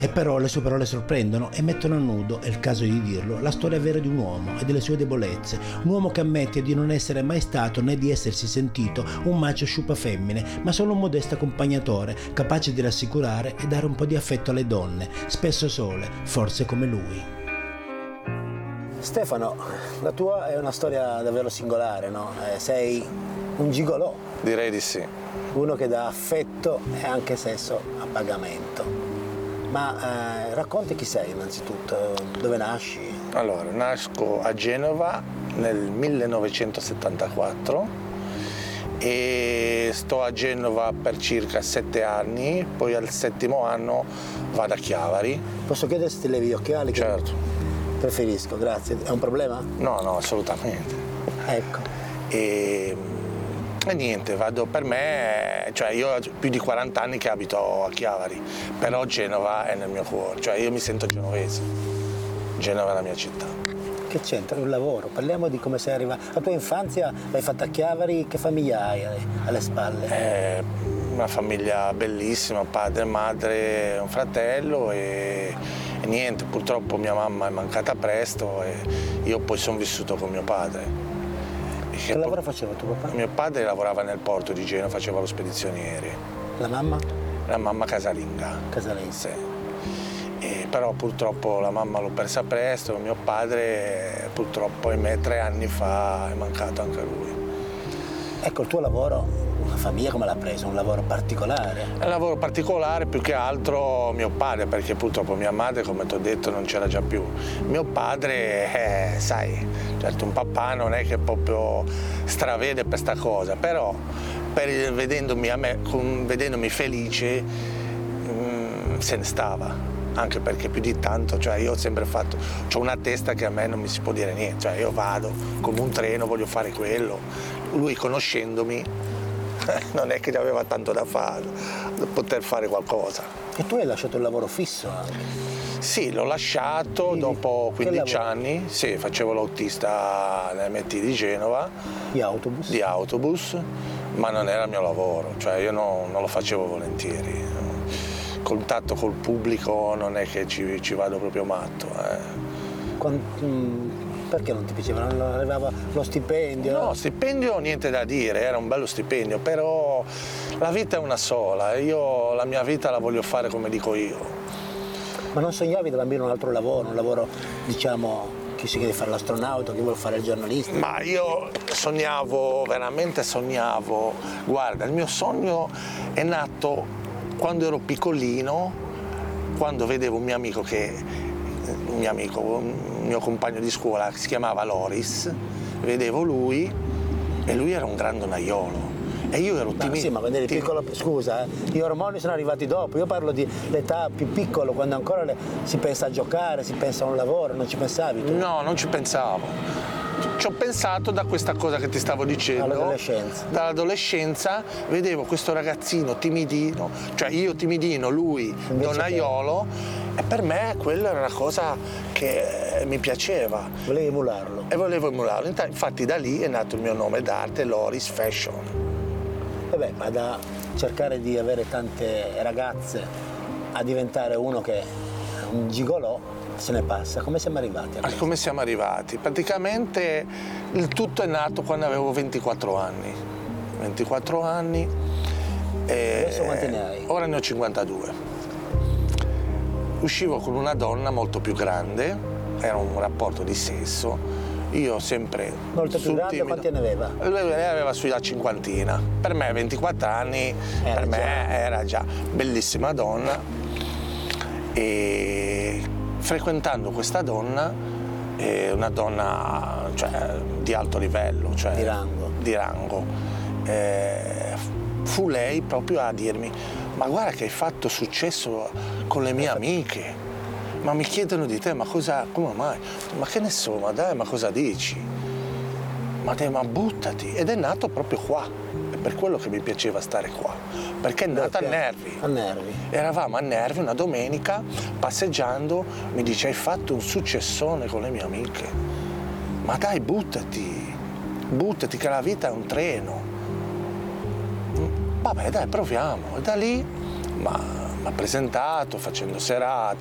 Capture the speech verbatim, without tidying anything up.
E però le sue parole sorprendono e mettono a nudo, è il caso di dirlo, la storia vera di un uomo e delle sue debolezze. Un uomo che ammette di non essere mai stato né di essersi sentito un macio sciupa femmine, ma solo un modesto accompagnatore, capace di rassicurare e dare un po' di affetto alle donne, spesso sole, forse come lui. Stefano, la tua è una storia davvero singolare, no? Eh, sei un gigolò. Direi di sì. Uno che dà affetto e anche sesso a pagamento. Ma eh, racconti chi sei innanzitutto, dove nasci? Allora, nasco a Genova nel millenovecentosettantaquattro e sto a Genova per circa sette anni, poi al settimo anno vado a Chiavari. Posso chiedere se ti levi gli occhiali? Certo. Preferisco, grazie. È un problema? No, no, assolutamente. Ecco. E... E niente, vado per me, cioè io ho più di quaranta anni che abito a Chiavari, però Genova è nel mio cuore, cioè io mi sento genovese, Genova è la mia città. Che c'entra il lavoro? Parliamo di come sei arrivato. La tua infanzia l'hai fatta a Chiavari, che famiglia hai alle spalle? È una famiglia bellissima, padre, madre, un fratello e, e niente, purtroppo mia mamma è mancata presto e io poi sono vissuto con mio padre. Che lavoro faceva tuo papà? Mio padre lavorava nel porto di Genova, faceva lo spedizioniere. La mamma? La mamma casalinga. Casalinga. Sì. E però purtroppo la mamma l'ho persa presto, mio padre purtroppo ahimè tre anni fa è mancato anche lui. Ecco, il tuo lavoro, una famiglia come l'ha preso? Un lavoro particolare? È un lavoro particolare più che altro mio padre, perché purtroppo mia madre, come ti ho detto, non c'era già più. Mio padre, eh, sai, certo un papà non è che proprio stravede per sta cosa, però per, vedendomi, a me, con, vedendomi felice mh, se ne stava. Anche perché più di tanto, cioè io ho sempre fatto, ho una testa che a me non mi si può dire niente, cioè io vado come un treno, voglio fare quello. Lui conoscendomi non è che aveva tanto da fare, da poter fare qualcosa. E tu hai lasciato il lavoro fisso anche? Sì, l'ho lasciato Di, dopo quindici anni, sì, facevo l'autista all'M T di Genova. Di autobus? Di autobus, ma non era il mio lavoro, cioè io no, non lo facevo volentieri. Contatto col pubblico non è che ci, ci vado proprio matto. Eh. Quando, mh, perché non ti piaceva? Non arrivava lo stipendio? No, stipendio niente da dire, era un bello stipendio, però la vita è una sola e io la mia vita la voglio fare come dico io. Ma non sognavi da bambino un altro lavoro, un lavoro diciamo chi si chiede fare l'astronauta, chi vuole fare il giornalista? Ma io sognavo, veramente sognavo, guarda, il mio sogno è nato quando ero piccolino, quando vedevo un mio amico che, un mio amico, un mio compagno di scuola che si chiamava Loris, vedevo lui e lui era un grandonaiolo e io ero timido. Sì, ma quando eri piccolo, scusa, eh, gli ormoni sono arrivati dopo, io parlo di l'età più piccolo, quando ancora le, si pensa a giocare, si pensa a un lavoro, non ci pensavi tu? No, non ci pensavo. Ci ho pensato da questa cosa che ti stavo dicendo. Dall'adolescenza. Dall'adolescenza vedevo questo ragazzino timidino, cioè io timidino, lui invece donnaiolo, che... e per me quella era una cosa che mi piaceva. Volevi emularlo? E volevo emularlo, infatti da lì è nato il mio nome d'arte, Loris Fashion. E beh, ma da cercare di avere tante ragazze a diventare uno che è un gigolò, se ne passa. Come siamo arrivati a questo? Come siamo arrivati? Praticamente il tutto è nato quando avevo ventiquattro anni. ventiquattro anni. E adesso quanti ne hai? Ora ne ho cinquantadue. Uscivo con una donna molto più grande, era un rapporto di sesso. Io sempre... Molto più grande, timido. quanti ne aveva? Lei aveva sulla cinquantina. Per me ventiquattro anni, era per già. me era già bellissima donna. E frequentando questa donna, eh, una donna cioè, di alto livello, cioè, di rango, di rango eh, fu lei proprio a dirmi: ma guarda che hai fatto successo con le mie amiche, ma mi chiedono di te, ma cosa, come mai? Ma che ne so, ma dai, ma cosa dici? Ma te, ma buttati. Ed è nato proprio qua, è per quello che mi piaceva stare qua, perché è nata a Nervi. A Nervi. Eravamo a Nervi una domenica, passeggiando, mi dice: hai fatto un successone con le mie amiche, ma dai, buttati, buttati che la vita è un treno. Vabbè, dai, proviamo. E da lì, ma mi ha presentato facendo serate,